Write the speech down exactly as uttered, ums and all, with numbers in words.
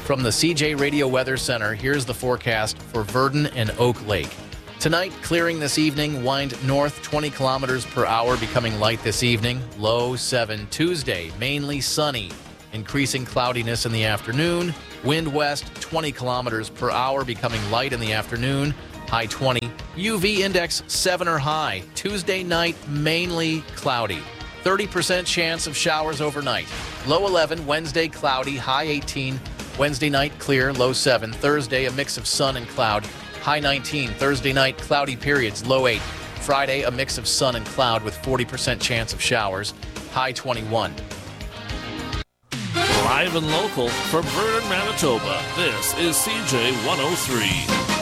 From the C J Radio Weather Center, here's the forecast for Virden and Oak Lake. Tonight, clearing this evening, wind north twenty kilometers per hour, becoming light this evening, low seven. Tuesday, mainly sunny, increasing cloudiness in the afternoon, wind west twenty kilometers per hour, becoming light in the afternoon, high twenty. U V index seven or high. Tuesday night, mainly cloudy. thirty percent chance of showers overnight. Low eleven, Wednesday cloudy, high eighteen. Wednesday night clear, low seven. Thursday a mix of sun and cloud, high nineteen. Thursday night cloudy periods, low eight. Friday a mix of sun and cloud with forty percent chance of showers, high twenty-one. Live and local from Virden, Manitoba, this is C J one oh three.